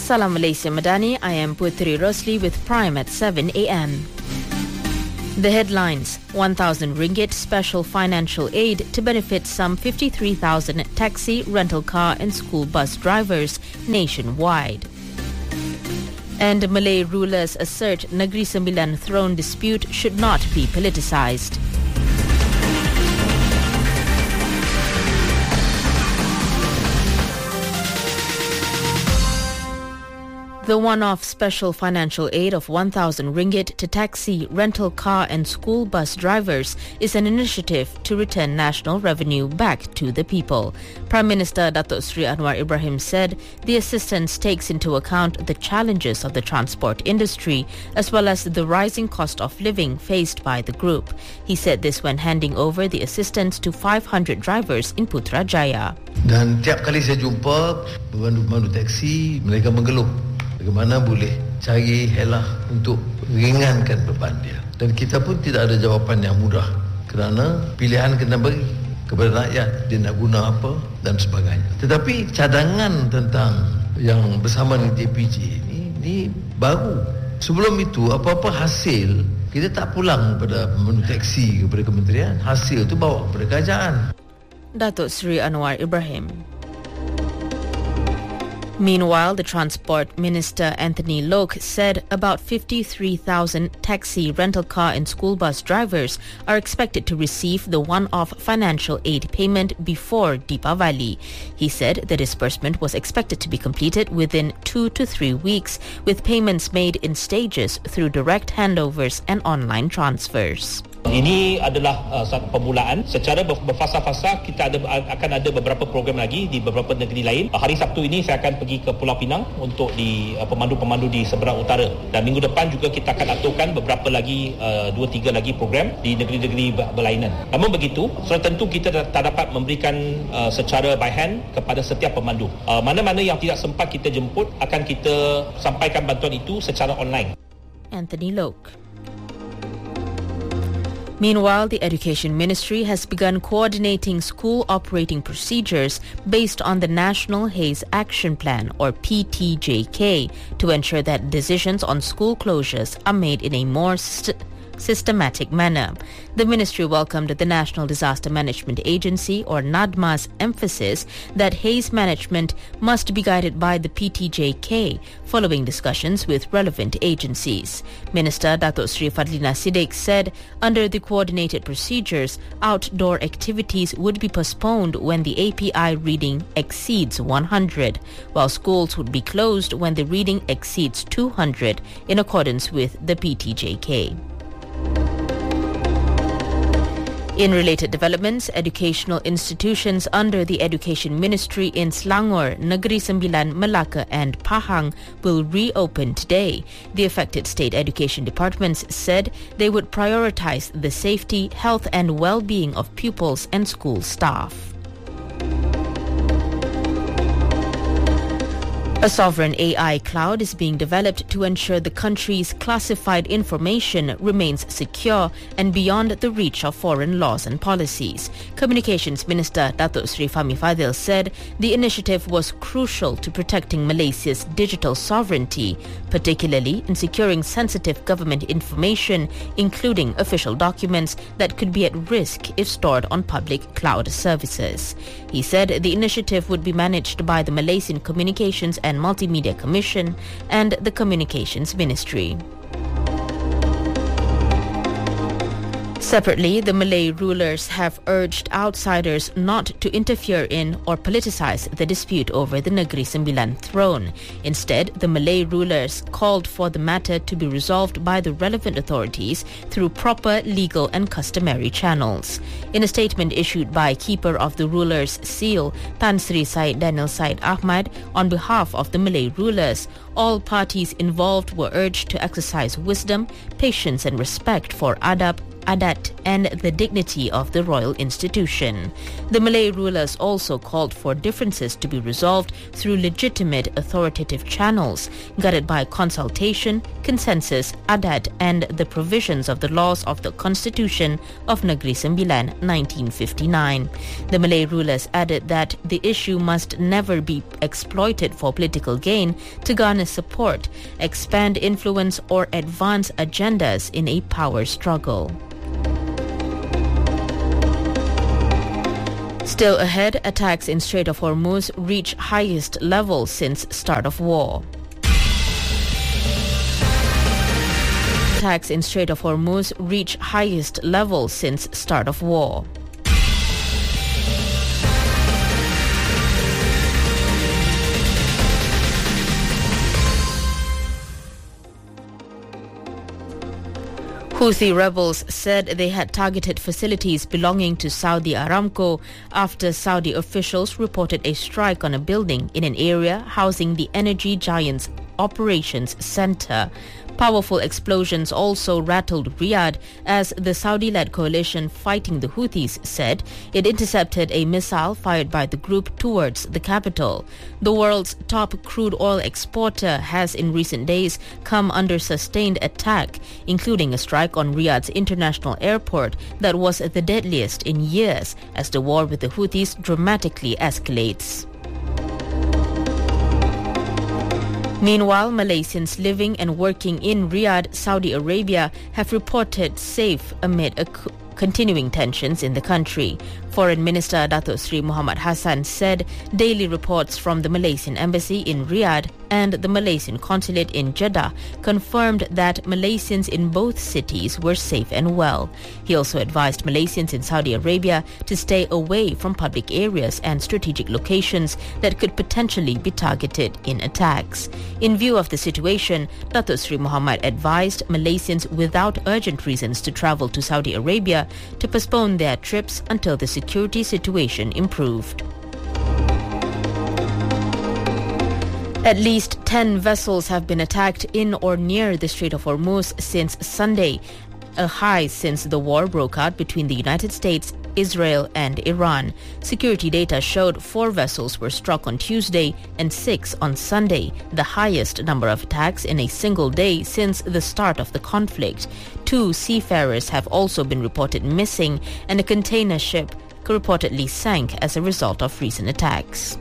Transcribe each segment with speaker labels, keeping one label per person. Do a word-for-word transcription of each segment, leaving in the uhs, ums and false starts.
Speaker 1: Salam Malaysia Madani, I am Putri Rosli with Prime at seven a.m. The headlines: one thousand ringgit special financial aid to benefit some fifty-three thousand taxi, rental car and school bus drivers nationwide. And Malay rulers assert Negeri Sembilan throne dispute should not be politicised. The one-off special financial aid of one thousand ringgit to taxi, rental car and school bus drivers is an initiative to return national revenue back to the people. Prime Minister Datuk Seri Anwar Ibrahim said the assistance takes into account the challenges of the transport industry as well as the rising cost of living faced by the group. He said this when handing over the assistance to five hundred drivers in Putrajaya.
Speaker 2: Dan tiap kali saya jumpa pemandu-pemandu taksi, mereka mengeluh bagaimana boleh cari helah untuk ringankan beban dia. Dan kita pun tidak ada jawapan yang mudah kerana pilihan kena beri kepada rakyat, dia nak guna apa dan sebagainya. Tetapi cadangan tentang yang bersama dengan J P J ini, ini baru. Sebelum itu, apa-apa hasil, kita tak pulang kepada pemandu taksi, kepada kementerian. Hasil itu bawa kepada kerajaan.
Speaker 1: Datuk Seri Anwar Ibrahim. Meanwhile, the Transport Minister Anthony Loke said about fifty-three thousand taxi, rental car and school bus drivers are expected to receive the one-off financial aid payment before Deepavali. He said the disbursement was expected to be completed within two to three weeks, with payments made in stages through direct handovers and online transfers.
Speaker 3: Ini adalah uh, satu permulaan. Secara berfasa-fasa kita ada akan ada beberapa program lagi di beberapa negeri lain. Uh, hari Sabtu ini saya akan pergi ke Pulau Pinang untuk di uh, pemandu-pemandu di seberang utara. Dan minggu depan juga kita akan aturkan beberapa lagi uh, dua tiga lagi program di negeri-negeri berlainan. Namun begitu, sudah tentu kita tak dapat memberikan uh, secara by hand kepada setiap pemandu. Uh, mana-mana yang tidak sempat kita jemput akan kita sampaikan bantuan itu secara online.
Speaker 1: Anthony Loke. Meanwhile, the Education Ministry has begun coordinating school operating procedures based on the National Haze Action Plan, or P T J K, to ensure that decisions on school closures are made in a more st- systematic manner. The ministry welcomed the National Disaster Management Agency, or NADMA's emphasis that haze management must be guided by the P T J K following discussions with relevant agencies. Minister Datuk Seri Fadlina Siddiq said under the coordinated procedures, outdoor activities would be postponed when the A P I reading exceeds one hundred, while schools would be closed when the reading exceeds two hundred in accordance with the P T J K. In related developments, educational institutions under the Education Ministry in Selangor, Negeri Sembilan, Melaka and Pahang will reopen today. The affected state education departments said they would prioritize the safety, health and well-being of pupils and school staff. A sovereign A I cloud is being developed to ensure the country's classified information remains secure and beyond the reach of foreign laws and policies. Communications Minister Datuk Seri Fahmi Fadzil said the initiative was crucial to protecting Malaysia's digital sovereignty, particularly in securing sensitive government information, including official documents that could be at risk if stored on public cloud services. He said the initiative would be managed by the Malaysian Communications and Multimedia Commission and the Communications Ministry. Separately, the Malay rulers have urged outsiders not to interfere in or politicize the dispute over the Negeri Sembilan throne. Instead, the Malay rulers called for the matter to be resolved by the relevant authorities through proper legal and customary channels. In a statement issued by Keeper of the Ruler's Seal, Tan Sri Syed Daniel Syed Ahmad, on behalf of the Malay rulers, all parties involved were urged to exercise wisdom, patience and respect for adab, adat, and the dignity of the royal institution. The Malay rulers also called for differences to be resolved through legitimate authoritative channels, guided by consultation, consensus, adat, and the provisions of the laws of the Constitution of Negeri Sembilan, nineteen fifty-nine. The Malay rulers added that the issue must never be exploited for political gain to garner support, expand influence, or advance agendas in a power struggle. Still ahead, attacks in Strait of Hormuz reach highest level since start of war. Attacks in Strait of Hormuz reach highest level since start of war. Houthi rebels said they had targeted facilities belonging to Saudi Aramco after Saudi officials reported a strike on a building in an area housing the energy giant's operations center. Powerful explosions also rattled Riyadh as the Saudi-led coalition fighting the Houthis said it intercepted a missile fired by the group towards the capital. The world's top crude oil exporter has in recent days come under sustained attack, including a strike on Riyadh's international airport that was the deadliest in years as the war with the Houthis dramatically escalates. Meanwhile, Malaysians living and working in Riyadh, Saudi Arabia, have reported safe amid a c- continuing tensions in the country. Foreign Minister Datuk Seri Muhammad Hassan said daily reports from the Malaysian embassy in Riyadh and the Malaysian consulate in Jeddah confirmed that Malaysians in both cities were safe and well. He also advised Malaysians in Saudi Arabia to stay away from public areas and strategic locations that could potentially be targeted in attacks. In view of the situation, Datuk Seri Muhammad advised Malaysians without urgent reasons to travel to Saudi Arabia to postpone their trips until the security situation improved. At least ten vessels have been attacked in or near the Strait of Hormuz since Sunday, a high since the war broke out between the United States, Israel and Iran. Security data showed four vessels were struck on Tuesday and six on Sunday, the highest number of attacks in a single day since the start of the conflict. Two seafarers have also been reported missing, and a container ship reportedly sank as a result of recent attacks.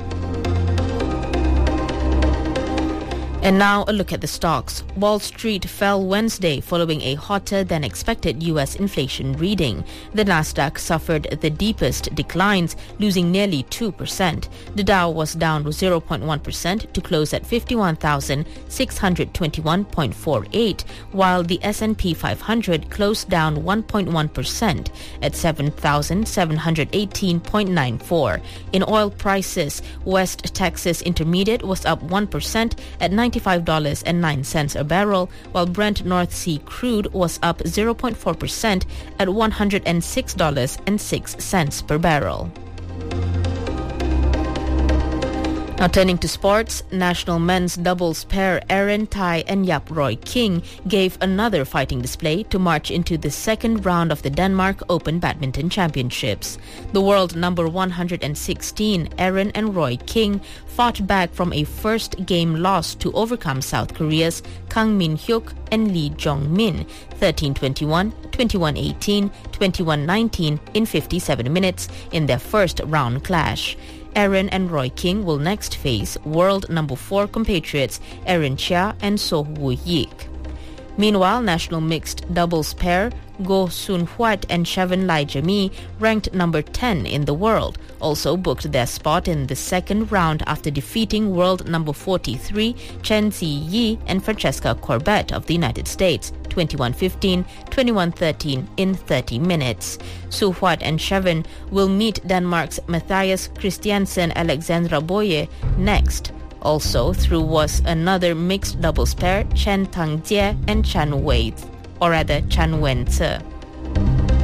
Speaker 1: And now a look at the stocks. Wall Street fell Wednesday following a hotter than expected U S inflation reading. The Nasdaq suffered the deepest declines, losing nearly two percent. The Dow was down zero point one percent to close at fifty-one thousand six hundred twenty-one point four eight, while the S and P five hundred closed down one point one percent at seven thousand seven hundred eighteen point nine four. In oil prices, West Texas Intermediate was up one percent at ninety-five dollars and nine cents a barrel, while Brent North Sea crude was up zero point four percent at one hundred six dollars and six cents per barrel. Now turning to sports, national men's doubles pair Aaron Tai and Yap Roy King gave another fighting display to march into the second round of the Denmark Open Badminton Championships. The world number one hundred sixteen, Aaron and Roy King, fought back from a first game loss to overcome South Korea's Kang Min Hyuk and Lee Jong Min, thirteen twenty-one, twenty-one eighteen, twenty-one nineteen in fifty-seven minutes in their first round clash. Aaron and Roy King will next face world number four compatriots Aaron Chia and So Woo Yik. Meanwhile, national mixed doubles pair Go Soon Huat and Shavan Lai Jami, ranked number ten in the world, also booked their spot in the second round after defeating world number forty-three Chen Ziyi and Francesca Corbett of the United States twenty-one fifteen, twenty-one thirteen in thirty minutes. Su Huat and Shavan will meet Denmark's Matthias Christiansen Alexandra Boye next. Also through was another mixed doubles pair Chen Tangjie and Chan Wei, or rather Chan Wen-tze.